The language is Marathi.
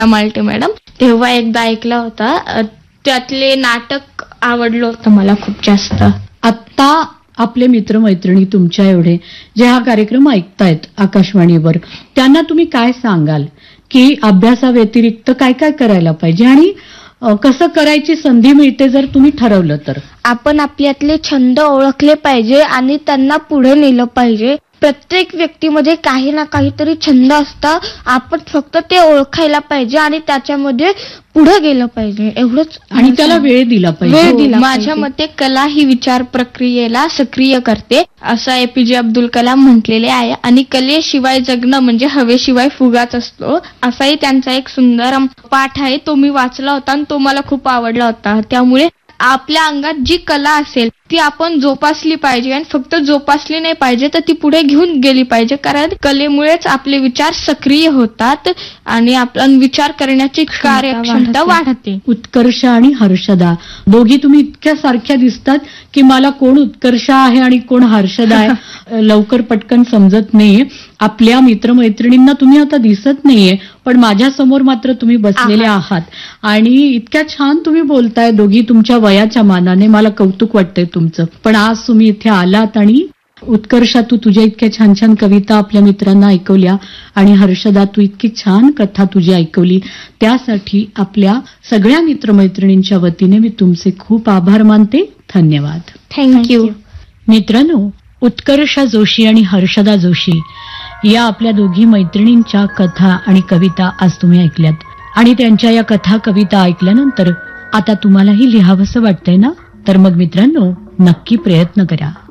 मालटे मॅडम, तेव्हा एकदा ऐकला होता. त्यातले नाटक आवडलं होतं मला खूप जास्त. आत्ता आपले मित्रमैत्रिणी तुमच्या एवढे जे हा कार्यक्रम ऐकतायत आकाशवाणीवर, त्यांना तुम्ही काय सांगाल की अभ्यासाव्यतिरिक्त काय काय करायला पाहिजे आणि कसं करायची संधी मिळते जर तुम्ही ठरवलं तर? आपण आपल्यातले छंद ओळखले पाहिजे आणि त्यांना पुढे नेलं पाहिजे. प्रत्येक व्यक्तीमध्ये काही ना काहीतरी छंद असतं, आपण फक्त ते ओळखायला पाहिजे आणि त्याच्यामध्ये पुढे गेलं पाहिजे, एवढंच. आणि त्याला वेळ दिला पाहिजे. माझ्या मते कला ही विचार प्रक्रियेला सक्रिय करते, असं APJ अब्दुल कलाम म्हटलेले आहे. आणि कलेशिवाय जगणं म्हणजे हवेशिवाय फुगाच असतो, असाही त्यांचा एक सुंदर पाठ आहे. तो मी वाचला होता आणि तो मला खूप आवडला होता. त्यामुळे आपल्या अंगात जी कला असेल ती आपण जोपासली पाहिजे आणि फक्त जोपासली नाही पाहिजे तर ती पुढे घेऊन गेली पाहिजे, कारण कलेमुळेच आपले विचार सक्रिय होतात आणि आपला विचार करण्याची कार्यक्षमता वाढते. उत्कर्ष आणि हर्षदा दोघी तुम्ही इतक्या सारख्या दिसतात की मला कोण उत्कर्ष आहे आणि कोण हर्षदा आहे लवकर पटकन समजत नाहीये. आपल्या मित्रमैत्रिणींना तुम्ही आता दिसत नाहीये, पण माझ्या समोर मात्र तुम्ही बसलेले आहात आणि इतक्या छान तुम्ही बोलताय दोघी तुमच्या वयाच्या मानाने. मला कौतुक वाटतंय तुमचं. पण आज तुम्ही इथे आलात आणि उत्कर्षा तू तुझ्या इतक्या छान छान कविता आपल्या मित्रांना ऐकवल्या आणि हर्षदा तू इतकी छान कथा तुझी ऐकवली, त्यासाठी आपल्या सगळ्या मित्रमैत्रिणींच्या वतीने मी तुमचे खूप आभार मानते. धन्यवाद. थँक्यू. मित्रांनो, उत्कर्षा जोशी आणि हर्षदा जोशी या आपल्या दोघी मैत्रिणींच्या कथा आणि कविता आज तुम्ही ऐकल्यात. आणि त्यांच्या या कथा कविता ऐकल्यानंतर आता तुम्हालाही लिहावंसं वाटतंय ना? तर मग मित्रांनो, नक्की प्रयत्न करा.